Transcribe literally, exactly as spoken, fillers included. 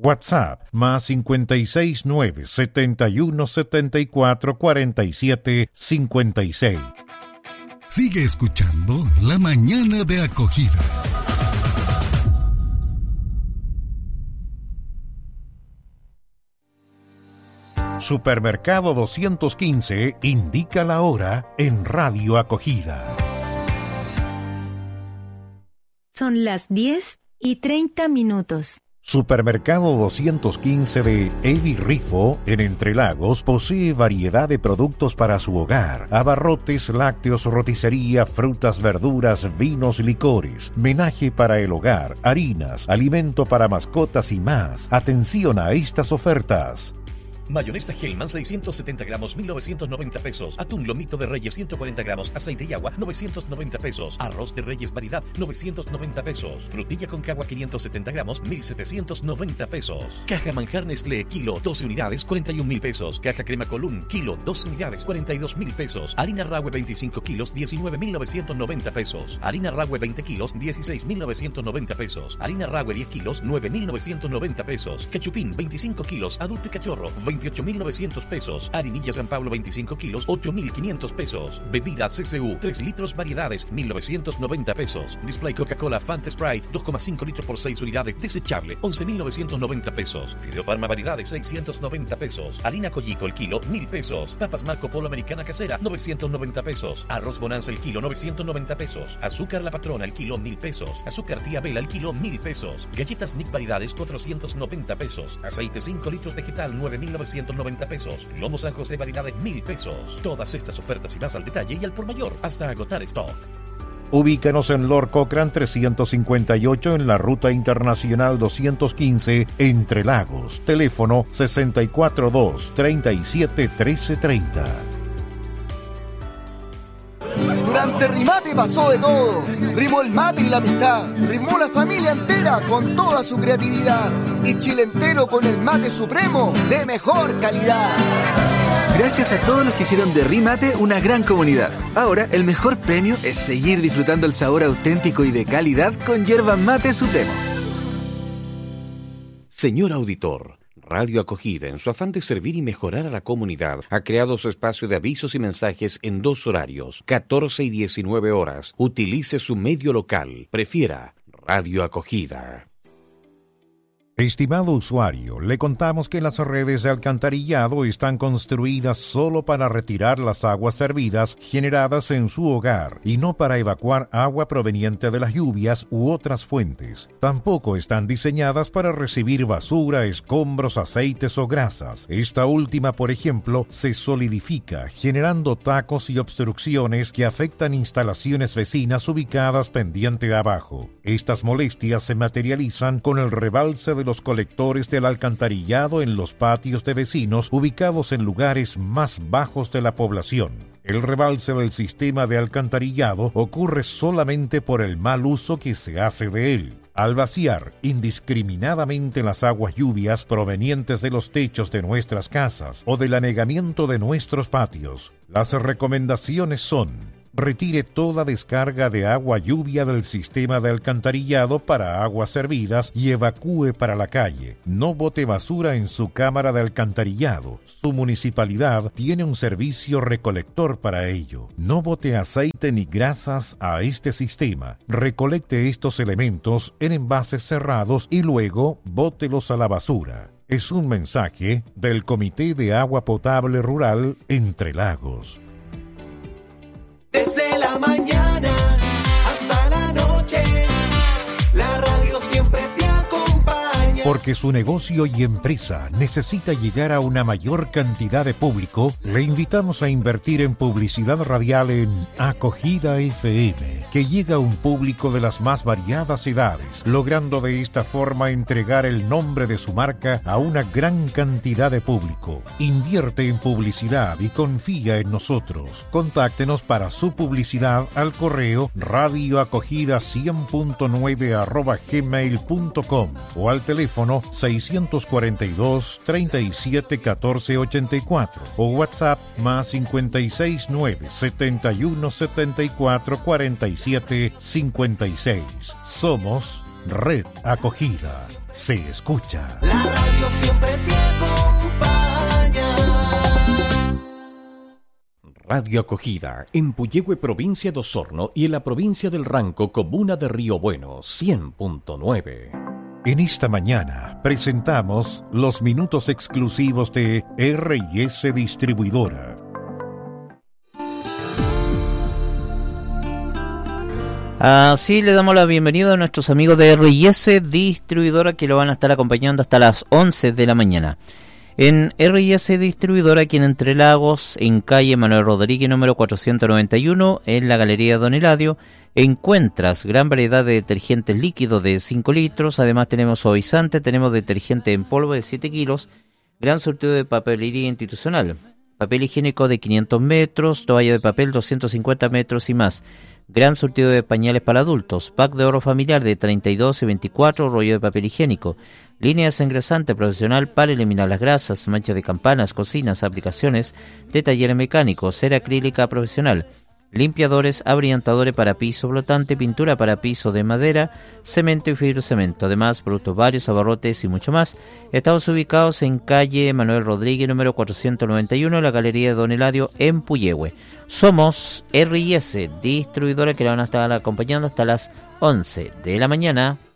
WhatsApp más cincuenta y seis nueve setenta y uno setenta y cuatro cuarenta y siete cincuenta y seis. Sigue escuchando La Mañana de Acogida. Supermercado doscientos quince indica la hora en Radio Acogida. Son las diez y treinta minutos. Supermercado doscientos quince de Evi Rifo, en Entre Lagos, posee variedad de productos para su hogar: abarrotes, lácteos, roticería, frutas, verduras, vinos, licores, menaje para el hogar, harinas, alimento para mascotas y más. Atención a estas ofertas. Mayonesa Hellman seiscientos setenta gramos, mil novecientos noventa pesos. Atún Lomito de Reyes ciento cuarenta gramos, aceite y agua, novecientos noventa pesos. Arroz de Reyes variedad, novecientos noventa pesos. Frutilla con cagua quinientos setenta gramos, mil setecientos noventa pesos. Caja manjar Nestlé, kilo, doce unidades, cuarenta y un mil pesos. Caja crema Colún, kilo, doce unidades, cuarenta y dos mil pesos. Harina Rahue veinticinco kilos, diecinueve mil novecientos noventa pesos. Harina Rahue veinte kilos, dieciséis mil novecientos noventa pesos. Harina Rahue diez kilos, nueve mil novecientos noventa pesos. Cachupín veinticinco kilos, adulto y cachorro, veintiocho mil novecientos pesos. Harinilla San Pablo veinticinco kilos, ocho mil quinientos pesos. Bebida C C U tres litros variedades, mil novecientos noventa pesos. Display Coca-Cola Fanta Sprite dos coma cinco litros por seis unidades, desechable, once mil novecientos noventa pesos. Fideo Parma variedades, seiscientos noventa pesos. Harina Collico el kilo, mil pesos. Papas Marco Polo Americana Casera, novecientos noventa pesos. Arroz Bonanza el kilo, novecientos noventa pesos. Azúcar La Patrona el kilo, mil pesos. Azúcar Tía Bela el kilo, mil pesos. Galletas Nick variedades, cuatrocientos noventa pesos. Aceite cinco litros vegetal, nueve mil novecientos noventa pesos. Lomo San José variedades, mil pesos. Todas estas ofertas y más al detalle y al por mayor hasta agotar stock. Ubícanos en Lord Cochrane trescientos cincuenta y ocho en la Ruta Internacional doscientos quince, Entre Lagos. Teléfono sesenta y cuatro dos, treinta y siete, trece treinta. Durante Rimate pasó de todo. Rimó el mate y la amistad. Rimó la familia entera con toda su creatividad. Y Chile entero con el mate supremo de mejor calidad. Gracias a todos los que hicieron de Rimate una gran comunidad. Ahora, el mejor premio es seguir disfrutando el sabor auténtico y de calidad con yerba mate supremo. Señor auditor, Radio Acogida, en su afán de servir y mejorar a la comunidad, ha creado su espacio de avisos y mensajes en dos horarios, catorce y diecinueve horas. Utilice su medio local. Prefiera Radio Acogida. Estimado usuario, le contamos que las redes de alcantarillado están construidas solo para retirar las aguas servidas generadas en su hogar y no para evacuar agua proveniente de las lluvias u otras fuentes. Tampoco están diseñadas para recibir basura, escombros, aceites o grasas. Esta última, por ejemplo, se solidifica, generando tacos y obstrucciones que afectan instalaciones vecinas ubicadas pendiente abajo. Estas molestias se materializan con el rebalse de los colectores del alcantarillado en los patios de vecinos ubicados en lugares más bajos de la población. El rebalse del sistema de alcantarillado ocurre solamente por el mal uso que se hace de él. Al vaciar indiscriminadamente las aguas lluvias provenientes de los techos de nuestras casas o del anegamiento de nuestros patios, las recomendaciones son: retire toda descarga de agua lluvia del sistema de alcantarillado para aguas servidas y evacúe para la calle. No bote basura en su cámara de alcantarillado. Su municipalidad tiene un servicio recolector para ello. No bote aceite ni grasas a este sistema. Recolecte estos elementos en envases cerrados y luego bótelos a la basura. Es un mensaje del Comité de Agua Potable Rural Entre Lagos. Desde la mañana hasta la noche, la radio siempre te acompaña. Porque su negocio y empresa necesita llegar a una mayor cantidad de público, le invitamos a invertir en publicidad radial en Acogida F M, que llega a un público de las más variadas edades, logrando de esta forma entregar el nombre de su marca a una gran cantidad de público. Invierte en publicidad y confía en nosotros. Contáctenos para su publicidad al correo radioacogida cien punto nueve arroba gmail punto com o al teléfono seiscientos cuarenta y dos, treinta y siete, catorce ochenta y cuatro o WhatsApp más cincuenta y seis nueve, setenta y uno, setenta y cuatro, cuarenta y siete cincuenta y seis. Somos Red Acogida. se escucha. La radio siempre te acompaña. Radio Acogida, en Puyehue, provincia de Osorno, y en la provincia del Ranco, comuna de Río Bueno, cien punto nueve. En esta mañana presentamos los minutos exclusivos de R y S Distribuidora. Así le damos la bienvenida a nuestros amigos de R y S Distribuidora, que lo van a estar acompañando hasta las once de la mañana. En R y S Distribuidora, aquí en Entre Lagos, en calle Manuel Rodríguez número cuatrocientos noventa y uno, en la Galería Don Eladio, encuentras gran variedad de detergentes líquidos de cinco litros. Además tenemos suavizante, tenemos detergente en polvo de siete kilos, gran surtido de papelería institucional, papel higiénico de quinientos metros, toalla de papel doscientos cincuenta metros y más. Gran surtido de pañales para adultos, pack de oro familiar de treinta y dos y veinticuatro, rollo de papel higiénico, línea desengrasante profesional para eliminar las grasas, manchas de campanas, cocinas, aplicaciones de talleres mecánicos, cera acrílica profesional, limpiadores, abrillantadores para piso flotante, pintura para piso de madera, cemento y fibrocemento. Además, productos varios, abarrotes y mucho más. Estamos ubicados en calle Manuel Rodríguez número cuatrocientos noventa y uno, en la Galería de Don Eladio, en Puyehue. Somos R y S Distribuidora, que la van a estar acompañando hasta las once de la mañana.